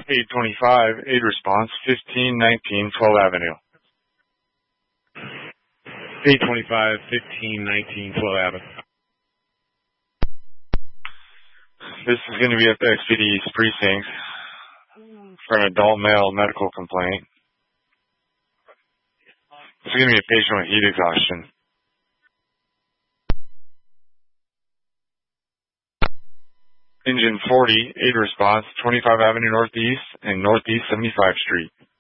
825, aid response, 1519 12th Avenue. 825, 1519 12th Avenue. This is going to be at the XPD East Precinct for an adult male medical complaint. This is going to be a patient with heat exhaustion. Engine 40, aid response, 25 Avenue Northeast and Northeast 75th Street.